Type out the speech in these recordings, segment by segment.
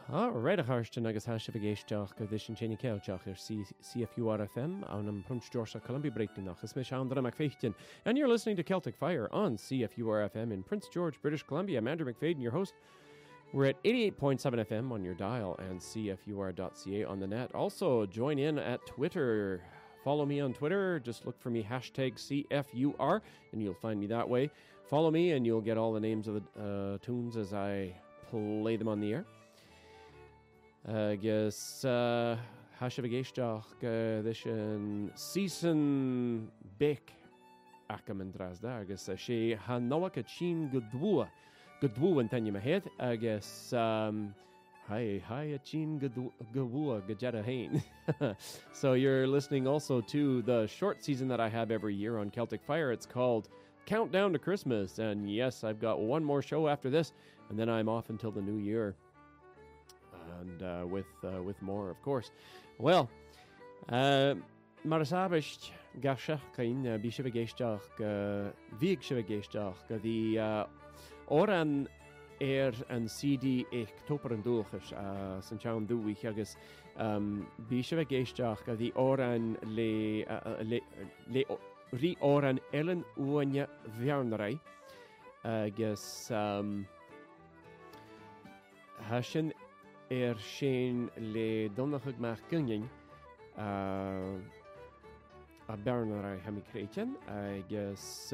Réid a thuirste agus thoiste bh géisteach go bhís an téine céilteach ar CFUR FM an an Prunch Georgia Columbia Breakdownach is mis Andra McFaightean. And you're listening to Celtic Fire on CFUR FM in Prince George, British Columbia. I'm Andrew McFadden, your host. We're at 88.7 FM on your dial and CFUR.ca on the net. Also, join in at Twitter. Follow me on Twitter. Just look for me, hashtag CFUR, and you'll find me that way. Follow me, and you'll get all the names of the tunes as I play them on the air. Agus hashe vigéisteach this an season big acham an drasda agus sé han nóach a chin godwua an tenne ma head agus hi a chin godwua gajeta hain. So you're listening also to the short season that I have every year on Celtic Fire. It's called Countdown to Christmas, and yes, I've got one more show after this, and then I'm off until the new year. And with more, of course. Well, mar sabist gasach kain bí se vigéisteach víg se vigéisteach go dí oran an CD ich topper an dúchas san team dúich agus bí se vigéisteach go dí oran le rí oran Ellen Uaine Bhearnarai agus hasin sin le donnachig meach gunging a Bernard Hamikréchen agus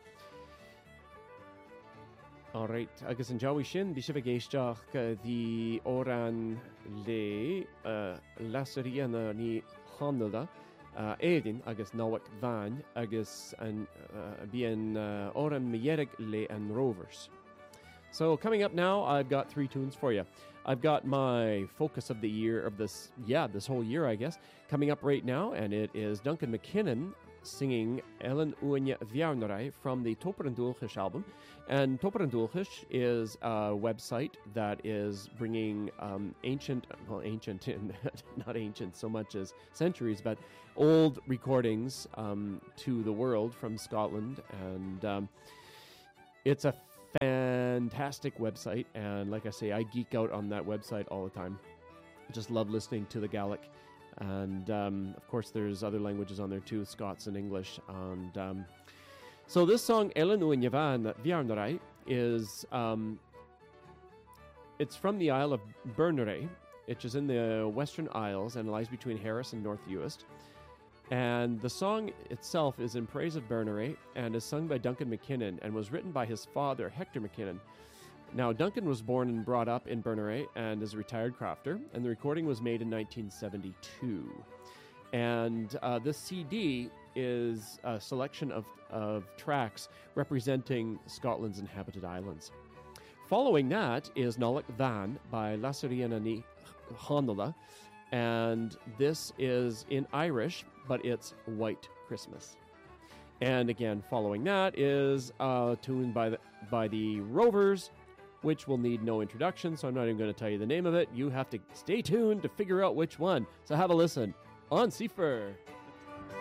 alright agus an jawi sin bí se vigéisteach dí oran le lasaria na ní Honda édin agus náhac bhain agus an bí an oran meyerig le an Rovers. So coming up now, I've got 3 tunes for you. I've got my focus of the year of this whole year, I guess, coming up right now, and it is Duncan McKinnon singing Ellen Uaine Bhearnarai from the Topper and Dúlchais album. And Topper and Dúlchais is a website that is bringing ancient, not ancient so much as centuries, but old recordings to the world from Scotland. And it's a fantastic website, and like I say, I geek out on that website all the time. I just love listening to the Gaelic, and of course there's other languages on there too, Scots and English. And so this song Ellen Uaine Bhearnarai is it's from the Isle of Berneray, which is in the Western Isles and lies between Harris and North Uist. And the song itself is in praise of Berneray and is sung by Duncan McKinnon and was written by his father, Hector McKinnon. Now, Duncan was born and brought up in Berneray and is a retired crofter, and the recording was made in 1972. And this CD is a selection of tracks representing Scotland's inhabited islands. Following that is Nollac Van by Lasariana Ní Honda, and this is in Irish, but it's White Christmas. And again, following that is a tune by the Rovers, which will need no introduction, so I'm not even going to tell you the name of it. You have to stay tuned to figure out which one. So have a listen on CFUR.